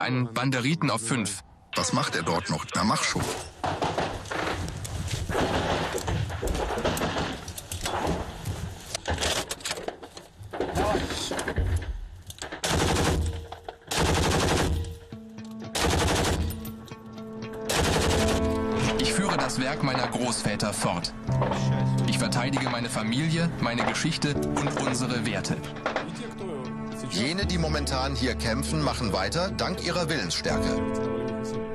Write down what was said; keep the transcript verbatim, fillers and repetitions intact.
Einen Banderiten auf fünf. Was macht er dort noch? Na, mach schon. Ich führe das Werk meiner Großväter fort. Ich verteidige meine Familie, meine Geschichte und unsere Werte. Jene, die momentan hier kämpfen, machen weiter dank ihrer Willensstärke.